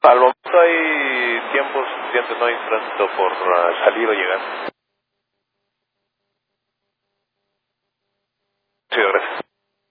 Al momento hay tiempo suficiente, no hay tránsito por salir o llegar.